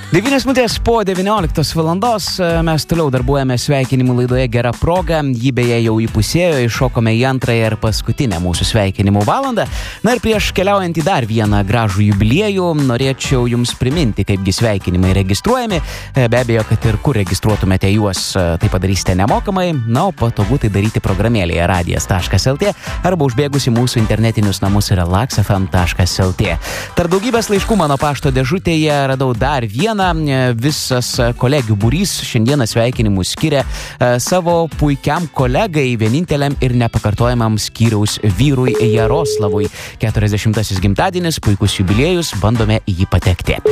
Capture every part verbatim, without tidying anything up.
devynios minutės po devynioliktos valandos mes toliau darbuojame sveikinimų laidoje Gera proga. Ji beje jau įpusėjo, iššokome į antrąją ir paskutinę mūsų sveikinimų valandą. Na ir prieš keliaujant į dar vieną gražų jubiliejų, norėčiau jums priminti, kaipgi sveikinimai registruojami. Be abejo, kad ir kur registruotumėte juos, tai padarysite nemokamai. Na, o patogu tai daryti programėlėje radijas taškas lt arba užbėgus į mūsų internetinius namus relax f m taškas lt. Tarp daugybės laiškų mano pašto dėžutėje radau dar vieną. Visas kolegių būrys šiandieną sveikinimus skiria savo puikiam kolegai, vieninteliam ir nepakartojamam skyriaus vyrui Jaroslavui. keturiasdešimtasis gimtadienis, puikus jubiliejus, bandome į jį patekti.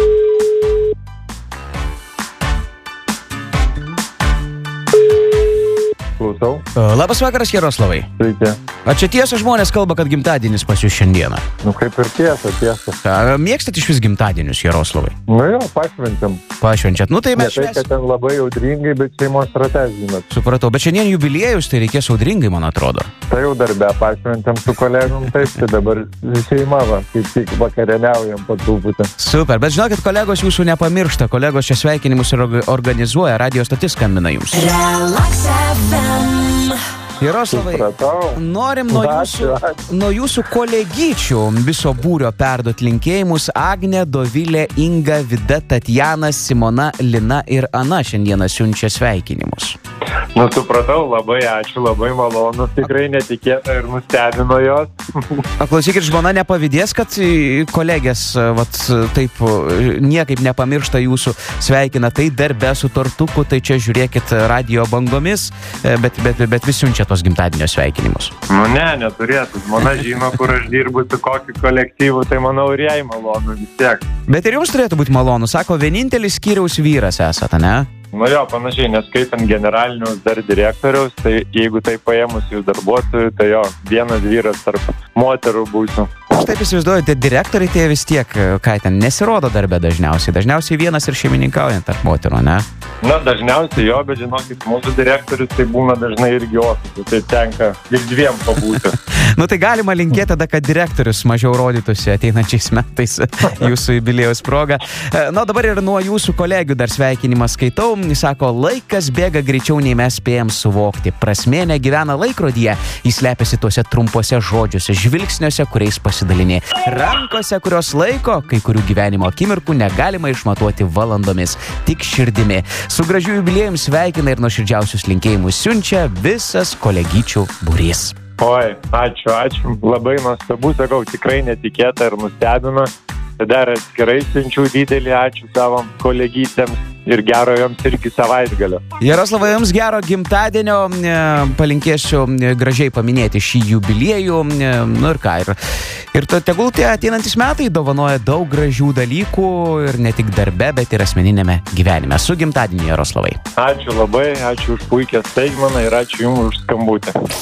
Klausau. Labas vakaras, Jaroslavai. Sveiki. A čia tiesa žmonės kalba, kad gimtadienis pas jūs šiandieną? Nu kaip ir tiesa, tiesa. A, mėgstat iš vis gimtadienius, Jaroslavai? Nu jo, pašvenčiam. Pašvenčiat. Nu tai Ne mes tai, kad ten labai audringai, bet šeimos strategijai. Supratau, bet šiandien jubiliejus, tai reikės audringai, man atrodo. Tai jau darbę pašvenčiam su kolegom, taip, tai dabar šeima va, kaip tik vakarieniaujam po truputį. Super, bet žinokit, kolegos jūsų nepamiršta, kolegos čia sveikinimus organizuoja, radio stotis skambina jums. Relax F M. Jaroslavai, Supratau. norim nuo jūsų, Ačiū, ačiū. nuo jūsų kolegyčių viso būrio perduot linkėjimus. Agnė, Dovilė, Inga, Vida, Tatjana, Simona, Lina ir Ana šiandieną siunčia sveikinimus. Nu supratau, labai ačiū, labai malonu, tikrai netikėta ir nustebino jos. Klausykit, žmona nepavydės, kad kolegės vat, taip niekaip nepamiršta jūsų, sveikina tai darbe su tortuku, tai čia žiūrėkit radio bangomis, bet, bet, bet vis siunčia tos gimtadienio sveikinimus. Nu ne, neturėtų, žmona žino, kur aš dirbu, su kokiu kolektyvu, tai manau ir jai malonu vis tiek. Bet ir jums turėtų būti malonu, sako, vienintelis skyriaus vyras esate, ne? Nu jo, panašiai, neskaitant generalinius dar direktoriaus, tai jeigu tai paėmus jų darbuotojų, tai jo, vienas vyras tarp moterų būsiu. Aš taip įsivaizduoju, tie direktoriai tie vis tiek, ką ten, nesirodo darbe dažniausiai. Dažniausiai vienas ir šeimininkaujant tarp moterų, ne? Na, dažniausiai jo, bet žinokit, mūsų direktorius tai būna dažnai irgi ofisų, tai tenka ir dviem pabūti. Nu tai galima linkėti tada, kad direktorius mažiau rodytųsi ateinančiais metais jūsų jubiliejaus proga. Na, dabar ir nuo jūsų kolegių dar sveikinimą skaitau. Jis sako, laikas bėga greičiau nei mes spėjam suvokti. Prasmė negyvena laikrodyje, jis slepiasi tuose trumpuose žodžiuose, žvilgsniuose, kuriais pasidalinė. Rankose, kurios laiko, kai kurių gyvenimo akimirkų negalima išmatuoti valandomis, tik širdimi. Su gražiu jubiliejum sveikina ir nuoširdžiausius linkėjimus siunčia visas kolegyčių būrys. Oi, ačiū, ačiū, labai nuostabu, sakau, tikrai netikėta ir nustebino. Dar atskirai siunčiu didelį ačiū savo kolegytėms ir gero joms irgi savaitgalio. Jaroslavai, jums gero gimtadienio, palinkėsiu gražiai paminėti šį jubiliejų, nu ir ką, ir, ir tegul tie ateinantis metai dovanoja daug gražių dalykų ir ne tik darbe, bet ir asmeninėme gyvenime. Su gimtadieniu, Jaroslavai. Ačiū labai, ačiū už puikią staigmeną ir ačiū jums už skambutį.